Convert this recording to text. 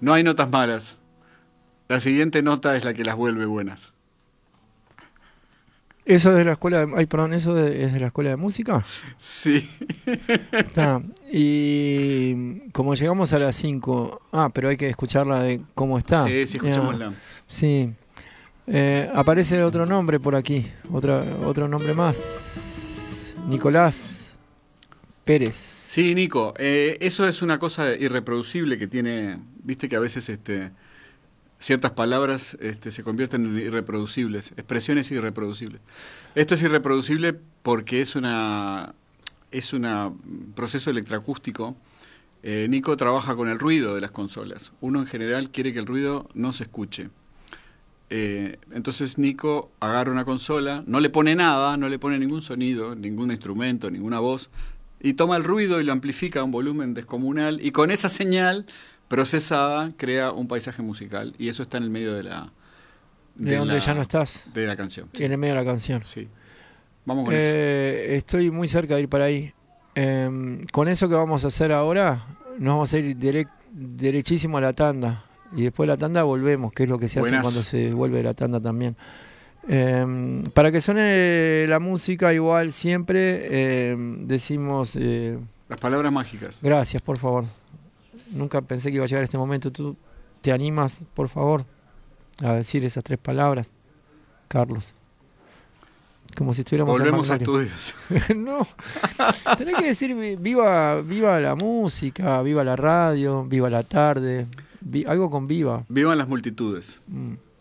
No hay notas malas. La siguiente nota es la que las vuelve buenas. ¿Eso es de la escuela de... Ay, perdón, es de la escuela de música? Sí. Está. Y como llegamos a las 5... Ah, pero hay que escucharla de cómo está. Sí, sí, Ya, escuchémosla. sí. Aparece otro nombre por aquí. Otro nombre más. Nicolás Pérez. Sí, Nico, eso es una cosa irreproducible que tiene, viste que a veces ciertas palabras se convierten en irreproducibles, expresiones irreproducibles. Esto es irreproducible porque es una proceso electroacústico. Nico trabaja con el ruido de las consolas. Uno en general quiere que el ruido no se escuche. Entonces Nico agarra una consola, no le pone nada, no le pone ningún sonido, ningún instrumento, ninguna voz, y toma el ruido y lo amplifica a un volumen descomunal, y con esa señal procesada crea un paisaje musical, y eso está en el medio De donde ya no estás. de la canción. Sí. En el medio de la canción. Sí. Vamos con eso. Estoy muy cerca de ir para ahí. Con eso que vamos a hacer ahora, nos vamos a ir derechísimo a la tanda. Y después de la tanda volvemos, que es lo que se hace cuando se vuelve de la tanda también. Para que suene la música igual siempre decimos... las palabras mágicas. Gracias, por favor. Nunca pensé que iba a llegar este momento. ¿Tú te animas, por favor, a decir esas 3 palabras, Carlos? Como si estuviéramos Volvemos a estudios. No, tenés que decir viva la música, viva la radio, viva la tarde, algo con viva. Vivan las multitudes.